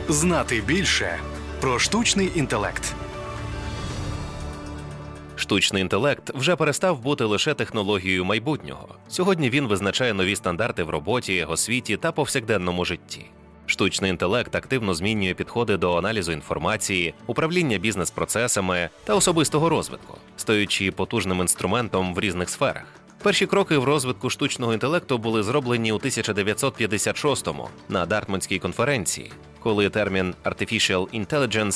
Знати більше про штучний інтелект. Штучний інтелект вже перестав бути лише технологією майбутнього. Сьогодні він визначає нові стандарти в роботі, освіті та повсякденному житті. Штучний інтелект активно змінює підходи до аналізу інформації, управління бізнес-процесами та особистого розвитку, стаючи потужним інструментом в різних сферах. Перші кроки в розвитку штучного інтелекту були зроблені у 1956-му на Дартмутській конференції, коли термін «Artificial Intelligence»